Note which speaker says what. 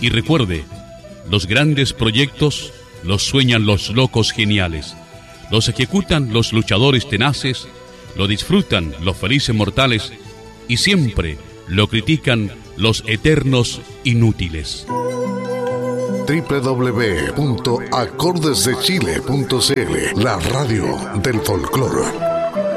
Speaker 1: Y recuerde, los grandes proyectos los sueñan los locos geniales, los ejecutan los luchadores tenaces, lo disfrutan los felices mortales y siempre lo critican los eternos inútiles.
Speaker 2: www.acordesdechile.cl, la radio del folclore.